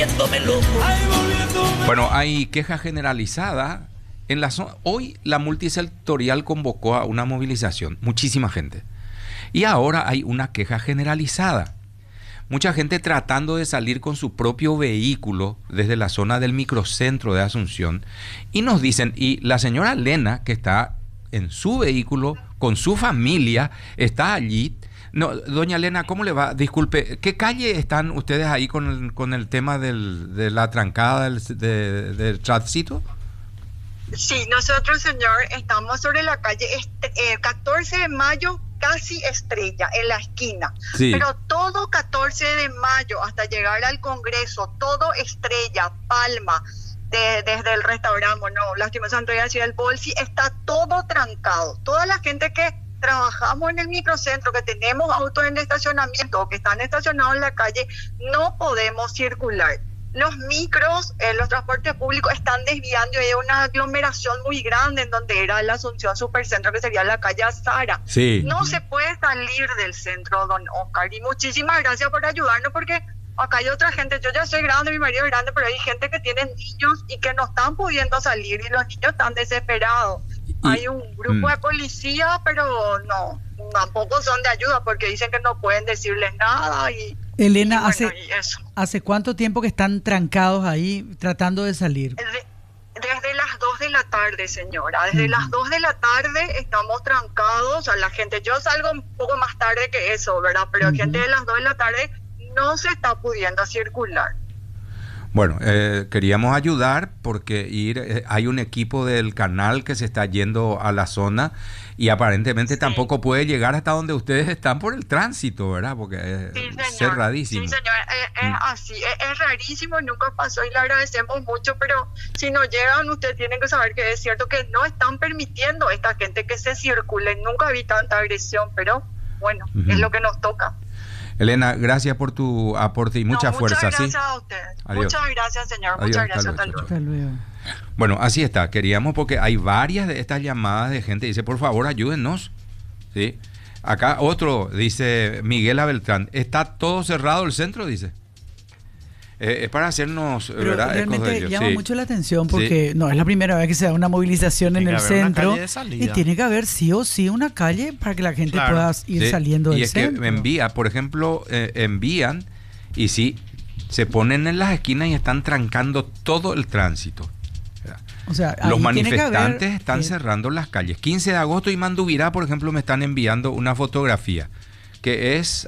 Bueno, hay queja generalizada en la zona. Hoy la multisectorial convocó a una movilización, muchísima gente. Y ahora hay una queja generalizada. Mucha gente tratando de salir con su propio vehículo desde la zona del microcentro de Asunción. Y nos dicen, y la señora Lena, que está en su vehículo, con su familia, está allí. No, doña Elena, ¿cómo le va? Disculpe, ¿qué calle están ustedes ahí con el tema de la trancada del tránsito? Sí, nosotros, señor, estamos sobre la calle 14 de mayo, casi Estrella, en la esquina. Sí. Pero todo 14 de mayo hasta llegar al Congreso, todo Estrella, Palma, desde el restaurante, no, lastimosamente así el Bolsi, está todo trancado. Toda la gente que trabajamos en el microcentro, que tenemos autos en estacionamiento o que están estacionados en la calle, no podemos circular. Los micros, los transportes públicos están desviando y hay una aglomeración muy grande en donde era la Asunción Supercentro, que sería la calle Azara. Sí. No se puede salir del centro, don Oscar, y muchísimas gracias por ayudarnos, porque acá hay otra gente. Yo ya soy grande, mi marido es grande, pero hay gente que tiene niños y que no están pudiendo salir y los niños están desesperados. Hay un grupo de policía, pero no, tampoco son de ayuda porque dicen que no pueden decirles nada. Elena, y bueno, ¿hace cuánto tiempo que están trancados ahí tratando de salir? Desde las 2 de la tarde, señora. Desde las 2 de la tarde estamos trancados. A la gente, yo salgo un poco más tarde que eso, ¿verdad? Pero gente de las 2 de la tarde no se está pudiendo circular. Bueno, queríamos ayudar porque hay un equipo del canal que se está yendo a la zona y aparentemente tampoco puede llegar hasta donde ustedes están por el tránsito, ¿verdad? Porque es cerradísimo. Sí, señor, es así, es rarísimo, nunca pasó y le agradecemos mucho, pero si no llegan, ustedes tienen que saber que es cierto que no están permitiendo a esta gente que se circule. Nunca vi tanta agresión, pero bueno, es lo que nos toca. Elena, gracias por tu aporte y mucha fuerza. Muchas gracias, ¿sí? a usted. Adiós. Muchas gracias, señor. Adiós, muchas gracias. Hasta luego. Bueno, así está. Queríamos, porque hay varias de estas llamadas de gente. Dice, por favor, ayúdennos. ¿Sí? Acá otro, dice Miguel Beltrán. Está todo cerrado el centro, dice. Es para hacernos, pero ¿verdad? realmente llama mucho la atención porque no es la primera vez que se da una movilización en el centro y tiene que haber sí o sí una calle para que la gente pueda ir saliendo del centro. Y es que por ejemplo, envían y sí, se ponen en las esquinas y están trancando todo el tránsito. O sea, los manifestantes están cerrando las calles. 15 de agosto y Mandubirá, por ejemplo, me están enviando una fotografía que es,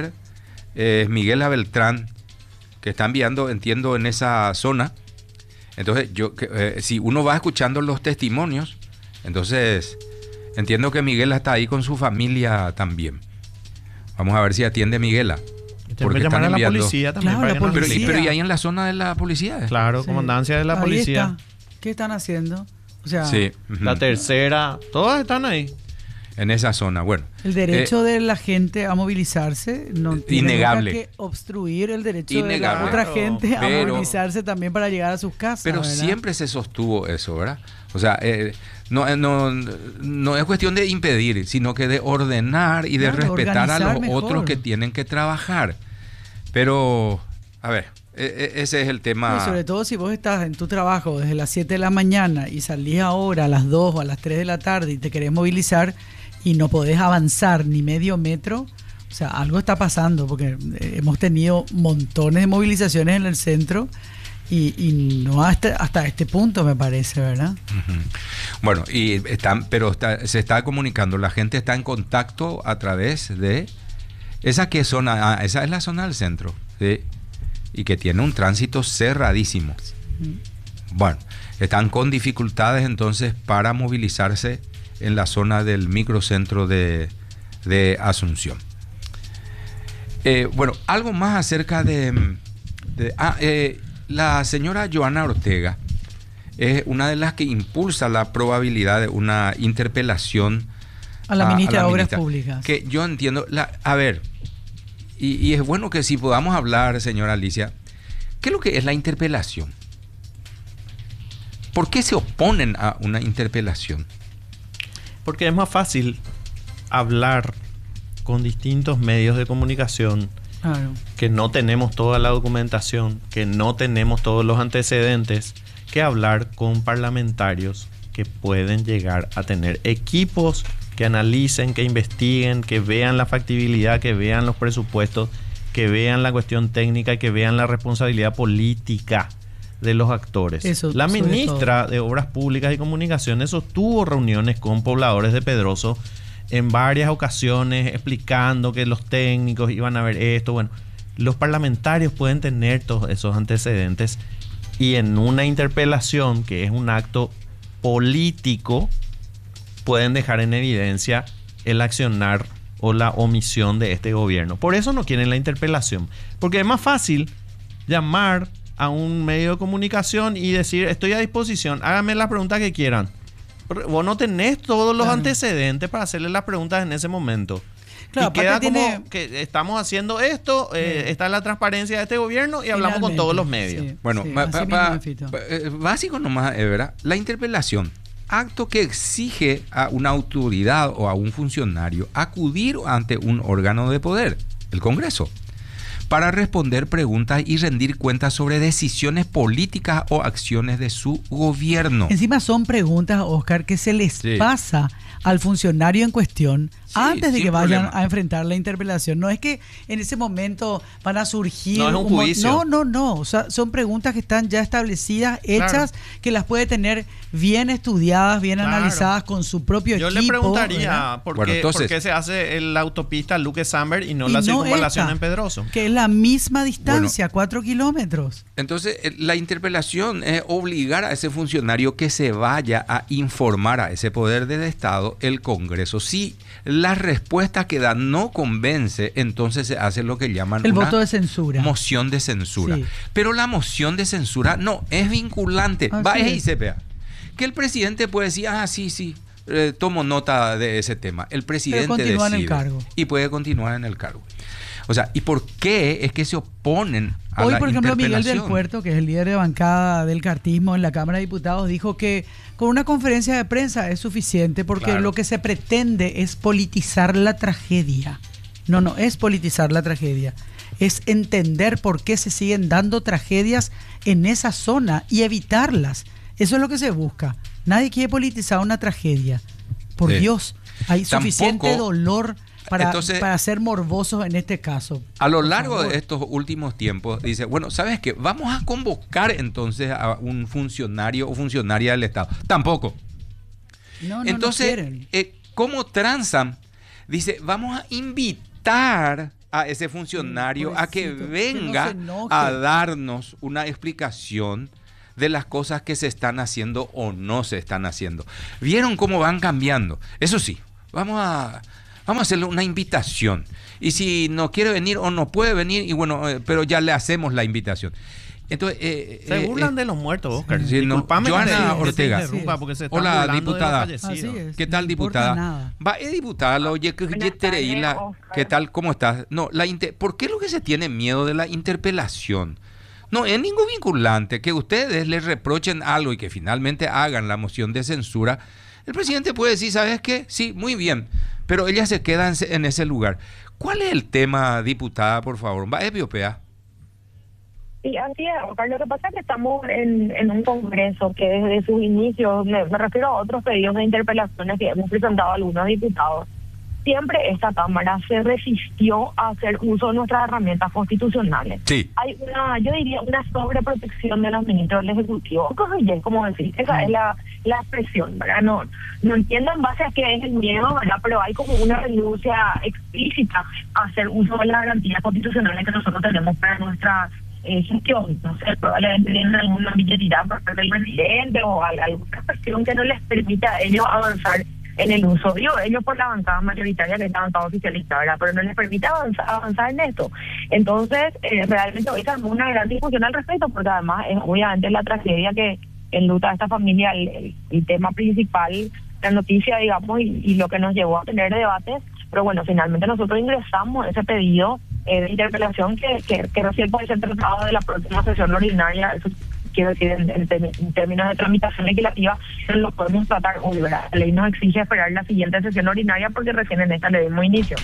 Miguel Beltrán, que está enviando, entiendo, en esa zona. Entonces, si uno va escuchando los testimonios, entonces entiendo que Miguela está ahí con su familia también. Vamos a ver si atiende Miguela. Porque están enviando a la policía también. Claro, para la policía. Pero ¿y ahí en la zona de la policía? Claro, comandancia de la policía. ¿Qué están haciendo? O sea, la tercera, todas están ahí. En esa zona, bueno. El derecho de la gente a movilizarse no tiene que obstruir el derecho de la otra gente a movilizarse también para llegar a sus casas. Pero ¿verdad? Siempre se sostuvo eso, ¿verdad? O sea, no es cuestión de impedir, sino que de ordenar y de respetar a los otros que tienen que trabajar. Pero, a ver, ese es el tema. Y sobre todo si vos estás en tu trabajo desde las 7 de la mañana y salís ahora a las 2 o a las 3 de la tarde y te querés movilizar y no podés avanzar ni medio metro, o sea, algo está pasando porque hemos tenido montones de movilizaciones en el centro y no hasta este punto, me parece, ¿verdad? Uh-huh. Bueno, se está comunicando, la gente está en contacto a través de esa zona, esa es la zona del centro, ¿sí? Y que tiene un tránsito cerradísimo. Bueno, están con dificultades entonces para movilizarse en la zona del microcentro de Asunción. Bueno, algo más acerca la señora Joana Ortega es una de las que impulsa la probabilidad de una interpelación a la ministra de Obras Públicas. Que yo entiendo, y es bueno que si podamos hablar, señora Alicia, ¿qué es lo que es la interpelación? ¿Por qué se oponen a una interpelación? Porque es más fácil hablar con distintos medios de comunicación Claro. Que no tenemos toda la documentación, que no tenemos todos los antecedentes, que hablar con parlamentarios que pueden llegar a tener equipos que analicen, que investiguen, que vean la factibilidad, que vean los presupuestos, que vean la cuestión técnica y que vean la responsabilidad política de los actores. La ministra de Obras Públicas y Comunicaciones sostuvo reuniones con pobladores de Pedroso en varias ocasiones explicando que los técnicos iban a ver esto. Bueno, los parlamentarios pueden tener todos esos antecedentes y en una interpelación, que es un acto político, pueden dejar en evidencia el accionar o la omisión de este gobierno. Por eso no quieren la interpelación, porque es más fácil llamar a un medio de comunicación y decir: estoy a disposición, háganme las preguntas que quieran. Vos no tenés todos los antecedentes para hacerle las preguntas en ese momento. Claro, y queda como que estamos haciendo esto, está la transparencia de este gobierno y hablamos con todos los medios. Sí, bueno, básico nomás, ¿verdad? La interpelación, acto que exige a una autoridad o a un funcionario acudir ante un órgano de poder, el Congreso, para responder preguntas y rendir cuentas sobre decisiones políticas o acciones de su gobierno. Encima son preguntas, Oscar, que se les pasa al funcionario en cuestión antes de que vayan a enfrentar la interpelación. No es que en ese momento van a surgir... No es un juicio. No. O sea, son preguntas que están ya establecidas, hechas, que las puede tener bien estudiadas, bien analizadas con su propio equipo. Yo le preguntaría por qué se hace la autopista Luque Samber y no la circunvalación en Pedroso. Que es la misma distancia, 4 kilómetros. Entonces, la interpelación es obligar a ese funcionario que se vaya a informar a ese poder del Estado, el Congreso. Si la respuesta que da no convence, entonces se hace lo que llaman el voto de censura. Moción de censura. Sí. Pero la moción de censura no es vinculante. Va y CPA. Que el presidente puede decir: sí, tomo nota de ese tema. El presidente decide en el cargo. Y puede continuar en el cargo. O sea, ¿y por qué es que se oponen a hoy, la por ejemplo, Miguel interpelación? del Puerto, que es el líder de bancada del cartismo en la Cámara de Diputados, dijo que con una conferencia de prensa es suficiente porque lo que se pretende es politizar la tragedia. No es politizar la tragedia. Es entender por qué se siguen dando tragedias en esa zona y evitarlas. Eso es lo que se busca. Nadie quiere politizar una tragedia. Por Dios, hay suficiente dolor para ser morbosos en este caso. A lo largo de estos últimos tiempos, dice: bueno, ¿sabes qué? Vamos a convocar entonces a un funcionario o funcionaria del Estado. Tampoco. Entonces, ¿cómo transan? Dice: vamos a invitar a ese funcionario a que venga a darnos una explicación de las cosas que se están haciendo o no se están haciendo. ¿Vieron cómo van cambiando? Eso sí, vamos a hacerle una invitación. Y si no quiere venir o no puede venir, y bueno, pero ya le hacemos la invitación. Entonces, se burlan de los muertos, Oscar. Sí, disculpame, Joana Ortega. Porque se hola, diputada. ¿Qué tal, no diputada? Diputada, oye, ¿qué tal? ¿Cómo estás? No, ¿por qué es lo que se tiene miedo de la interpelación? No es ningún vinculante. Que ustedes les reprochen algo y que finalmente hagan la moción de censura. El presidente puede decir: ¿sabes qué? Sí, muy bien. Pero ella se queda en ese lugar. ¿Cuál es el tema, diputada, por favor? ¿Va a Epiopea? Sí, así es, Oscar. Lo que pasa es que estamos en un congreso que desde sus inicios, me refiero a otros pedidos de interpelaciones que hemos presentado a algunos diputados, siempre esta Cámara se resistió a hacer uso de nuestras herramientas constitucionales. Sí. Hay yo diría, una sobreprotección de los ministros del Ejecutivo. Como decir, esa es la expresión, ¿verdad? No entiendo en base a qué es el miedo, ¿verdad? Pero hay como una renuncia explícita a hacer uso de las garantías constitucionales que nosotros tenemos para nuestra gestión. No sé, probablemente tienen alguna billetería por parte del presidente o alguna cuestión que no les permita a ellos avanzar en el uso. Digo, ellos por la bancada mayoritaria que es la bancada oficialista, ¿verdad? Pero no les permite avanzar en esto. Entonces, realmente hoy tenemos una gran discusión al respecto, porque además es obviamente la tragedia que enluta a esta familia, el tema principal, la noticia, digamos, y lo que nos llevó a tener debates. Pero bueno, finalmente nosotros ingresamos ese pedido de interpelación que recién puede ser tratado de la próxima sesión ordinaria. Eso quiero decir, en términos de tramitación legislativa, no lo podemos tratar hoy, ¿verdad? La ley nos exige esperar la siguiente sesión ordinaria porque recién en esta le dimos inicio.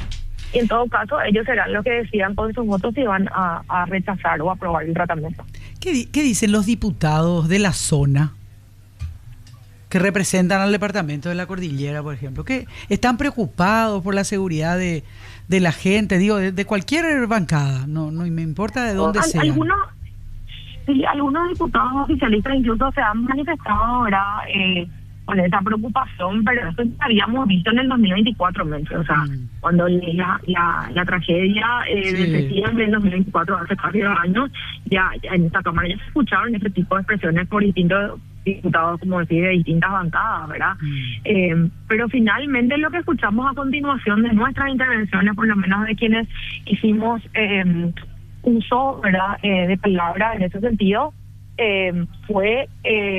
y en todo caso ellos serán los que decidan con sus votos si van a rechazar o aprobar el tratamiento. ¿Qué dicen los diputados de la zona que representan al departamento de la Cordillera, por ejemplo? ¿Que están preocupados por la seguridad de la gente? Digo, de cualquier bancada, no me importa de dónde sea. Algunos diputados oficialistas incluso se han manifestado ahora con esa preocupación, pero eso ya habíamos visto en el 2024, o sea, cuando la tragedia de septiembre del 2024, hace casi 2 años, ya en esta Cámara ya se escucharon este tipo de expresiones por distintos diputados, como decir, de distintas bancadas, ¿verdad? Pero finalmente lo que escuchamos a continuación de nuestras intervenciones, por lo menos de quienes hicimos uso, ¿verdad?, de palabra en ese sentido, fue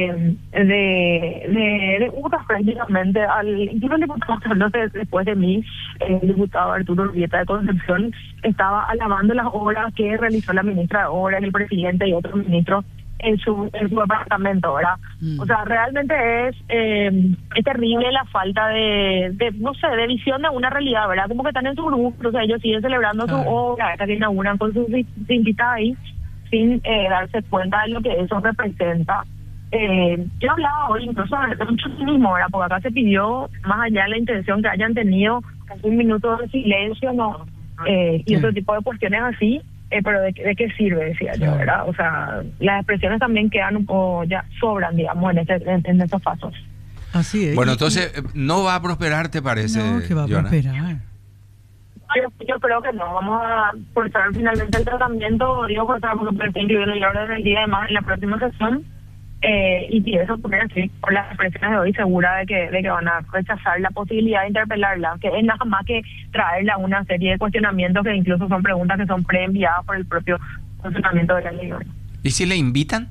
de UTAS prácticamente, incluso el diputado que habló después de mí, el diputado Arturo Urbieta de Concepción, estaba alabando las obras que realizó la ministra de Obras, el presidente y otros ministros en su departamento, ¿verdad? O sea, realmente es terrible la falta de visión de una realidad, ¿verdad? Como que están en su grupo, o sea, ellos siguen celebrando su obra, esta que inauguran con sus invitados ahí, sin darse cuenta de lo que eso representa. Yo hablaba hoy incluso de mucho cinismo, ¿verdad? Porque acá se pidió, más allá de la intención que hayan tenido, un minuto de silencio, ¿no? Y otro tipo de cuestiones así. Pero ¿de qué sirve? Decía yo, ¿verdad? O sea, las expresiones también quedan un poco, ya sobran, digamos, en estos pasos. Así es. Bueno, entonces, ¿no va a prosperar, te parece, No, que va a prosperar. Yo creo que no. Vamos a forzar finalmente el tratamiento, digo forzar porque pretendo incluirlo el orden del día, además, en la próxima sesión. Y si eso ocurre así, por las expresiones de hoy, segura de que van a rechazar la posibilidad de interpelarla, que es nada más que traerla una serie de cuestionamientos que incluso son preguntas que son preenviadas por el propio funcionamiento de la ley. ¿Y si le invitan?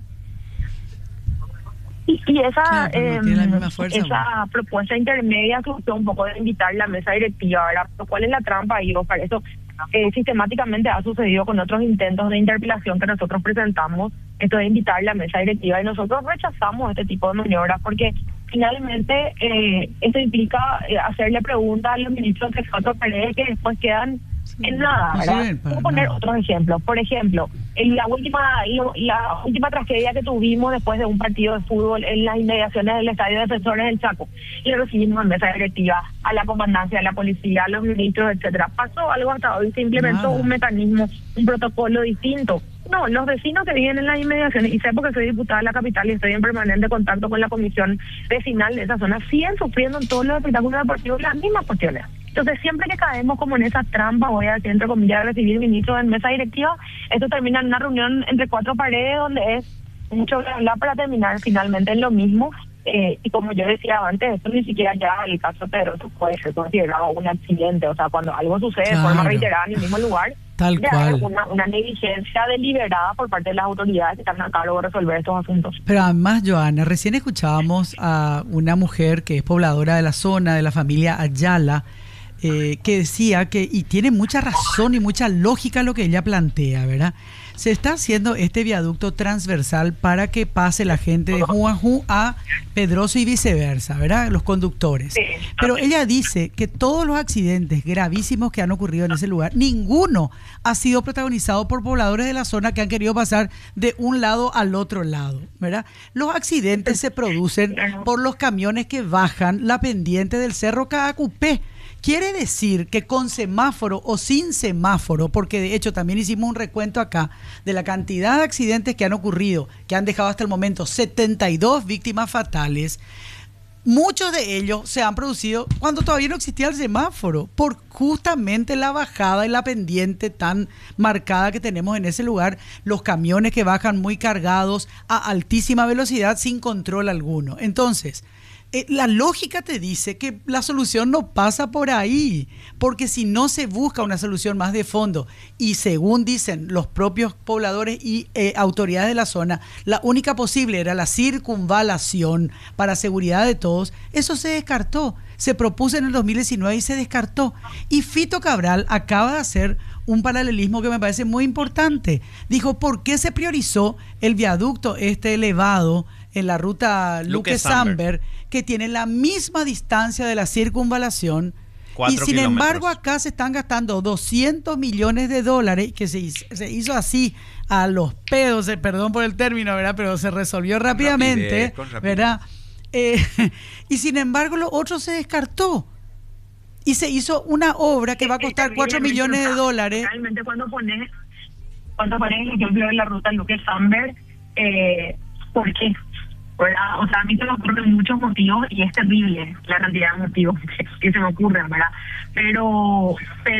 Y esa, claro, no tiene la misma fuerza, esa propuesta intermedia surgió un poco de invitar la mesa directiva, ¿verdad? Pero ¿cuál es la trampa ahí? Para eso sistemáticamente ha sucedido con otros intentos de interpelación que nosotros presentamos, esto de invitar la mesa directiva, y nosotros rechazamos este tipo de maniobras porque finalmente esto implica hacerle preguntas a los ministros de Exxon Paredes que después quedan en nada, ¿verdad? Voy a poner otros ejemplos. Por ejemplo, en la última tragedia que tuvimos después de un partido de fútbol en las inmediaciones del Estadio Defensores del Chaco, y recibimos en mesa directiva a la comandancia, a la policía, a los ministros, etcétera. Pasó algo hasta hoy, se implementó un mecanismo, un protocolo distinto. No, los vecinos que viven en las inmediaciones, y sé porque soy diputada de la capital y estoy en permanente contacto con la comisión vecinal de esa zona, siguen sufriendo en todos los espectáculos deportivos las mismas cuestiones. Entonces, siempre que caemos como en esa trampa, voy a decir, entre comillas, de recibir ministros en mesa directiva, esto termina en una reunión entre 4 paredes donde es mucho hablar para terminar finalmente en lo mismo. Y como yo decía antes, esto ni siquiera ya el caso Pedroso puede ser considerado un accidente. O sea, cuando algo sucede de forma reiterada en el mismo lugar, tal ya cual, es una negligencia deliberada por parte de las autoridades que están a cargo de resolver estos asuntos. Pero además, Joana, recién escuchábamos a una mujer que es pobladora de la zona, de la familia Ayala, que decía que, y tiene mucha razón y mucha lógica lo que ella plantea, ¿verdad? Se está haciendo este viaducto transversal para que pase la gente de Juanjú a Pedroso y viceversa, ¿verdad? Los conductores. Sí. Pero ella dice que todos los accidentes gravísimos que han ocurrido en ese lugar, ninguno ha sido protagonizado por pobladores de la zona que han querido pasar de un lado al otro lado, ¿verdad? Los accidentes se producen por los camiones que bajan la pendiente del Cerro Caacupé. Quiere decir que con semáforo o sin semáforo, porque de hecho también hicimos un recuento acá de la cantidad de accidentes que han ocurrido, que han dejado hasta el momento 72 víctimas fatales. Muchos de ellos se han producido cuando todavía no existía el semáforo, por justamente la bajada y la pendiente tan marcada que tenemos en ese lugar, los camiones que bajan muy cargados a altísima velocidad sin control alguno. Entonces, la lógica te dice que la solución no pasa por ahí, porque si no se busca una solución más de fondo, y según dicen los propios pobladores y autoridades de la zona, la única posible era la circunvalación para seguridad de todos, eso se descartó. Se propuso en el 2019 y se descartó. Y Fito Cabral acaba de hacer un paralelismo que me parece muy importante. Dijo, ¿por qué se priorizó el viaducto elevado en la ruta Luque Samber, que tiene la misma distancia de la circunvalación Y sin embargo acá se están gastando 200 millones de dólares, que se hizo así a los pedos, perdón por el término, ¿verdad? Pero se resolvió rápidamente, ¿verdad? Y sin embargo lo otro se descartó. Y se hizo una obra que va a costar 4 millones de dólares. Realmente cuando pones el ejemplo de la ruta Luque-Samberg, ¿por qué? ¿Verdad? O sea, a mí se me ocurren muchos motivos y es terrible la cantidad de motivos que se me ocurren, ¿verdad? Pero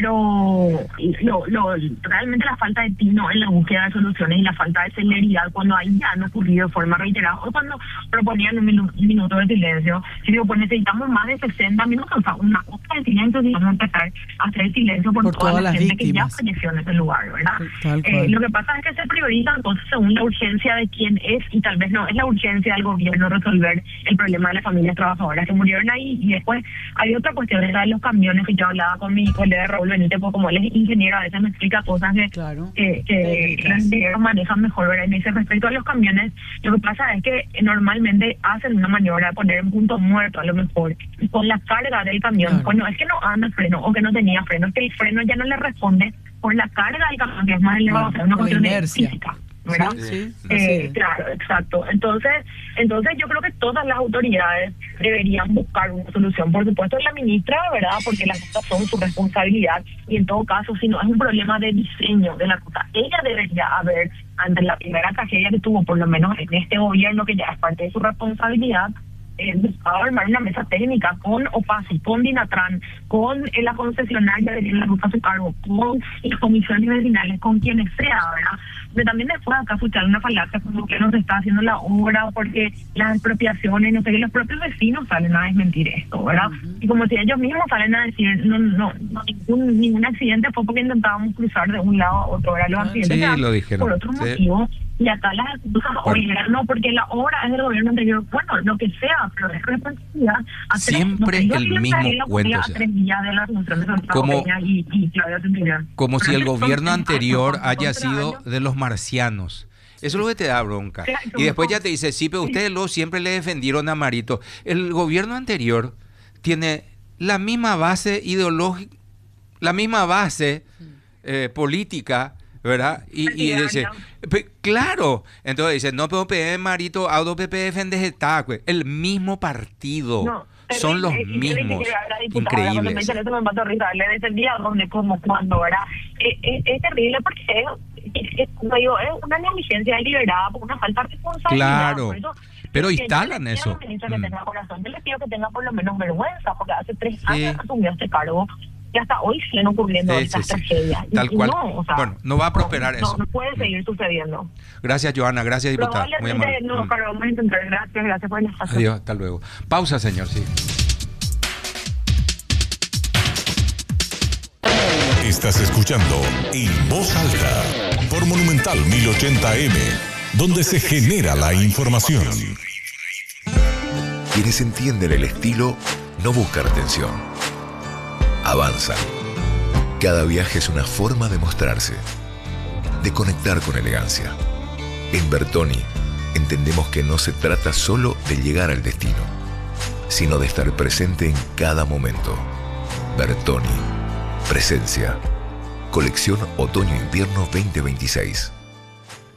realmente la falta de tino en la búsqueda de soluciones y la falta de celeridad cuando ahí ya han ocurrido de forma reiterada, o cuando proponían un minuto de silencio, si digo, pues necesitamos más de 60 minutos, o sea, una hora de silencio, si vamos a empezar a hacer el silencio por toda la gente víctimas que ya falleció en ese lugar, ¿verdad? Lo que pasa es que se prioriza entonces según la urgencia de quién es, y tal vez no es la urgencia del gobierno resolver el problema de las familias trabajadoras que murieron ahí. Y después hay otra cuestión, era de los camiones, que yo hablaba con mi colega Raúl Benítez, porque como él es ingeniero, a veces me explica cosas que los ingenieros manejan mejor, ¿verdad? Y me dice, respecto a los camiones, lo que pasa es que normalmente hacen una maniobra de poner en punto muerto, a lo mejor, con la carga del camión. Pues no es que no anda el freno o que no tenía freno, es que el freno ya no le responde por la carga del camión, que es más elevado, o sea, una cuestión de física, ¿verdad? Claro, exacto. Entonces yo creo que todas las autoridades deberían buscar una solución. Por supuesto la ministra, ¿verdad? Porque las rutas son su responsabilidad, y en todo caso, si no es un problema de diseño de la ruta, ella debería haber, ante la primera tragedia que tuvo, por lo menos en este gobierno, que ya es parte de su responsabilidad, buscaba armar una mesa técnica con OPASI, con Dinatran, con la concesionaria de la ruta a su cargo, con las comisiones vecinales, con quienes sea, ¿verdad? Pero también después acá escuchar una falacia como que no se está haciendo la obra porque las expropiaciones, no sé qué, los propios vecinos salen a desmentir esto, ¿verdad? Y como si ellos mismos salen a decir, ningún accidente fue porque intentábamos cruzar de un lado a otro, ¿verdad? Los accidentes lo dijeron por otro motivo. Y acá las excusas, no, porque la obra es del gobierno anterior. Bueno, lo que sea, pero es responsabilidad. Siempre el mismo cuento. Como si el gobierno anterior haya sido de los marcianos. Eso es lo que te da bronca. Y después ya te dice, sí, pero ustedes siempre le defendieron a Marito. El gobierno anterior tiene la misma base ideológica, la misma base política, ¿verdad? Y dice, claro, entonces dice, no puedo pedir Marito, auto PP defende el mismo partido, son los mismos, increíble. Le defendía donde, como, cuando, ¿verdad? Es terrible porque es una negligencia deliberada por una falta de responsabilidad. Claro, pero instalan eso. Yo les pido que tenga por lo menos vergüenza, porque hace 3 años asumió este cargo. Y hasta hoy siguen ocurriendo estas tragedias. Tal cual. Bueno, no va a prosperar eso. No puede seguir sucediendo. Gracias, Johanna. Gracias, diputada. Muy amable. Pero vamos a intentar. Gracias por el espacio. Adiós, hasta luego. Pausa, señor, sí. Estás escuchando En Voz Alta por Monumental 1080M, donde se genera la información. Quienes entienden el estilo no buscan atención. Avanzan. Cada viaje es una forma de mostrarse, de conectar con elegancia. En Bertoni entendemos que no se trata solo de llegar al destino, sino de estar presente en cada momento. Bertoni. Presencia. Colección Otoño-Invierno 2026.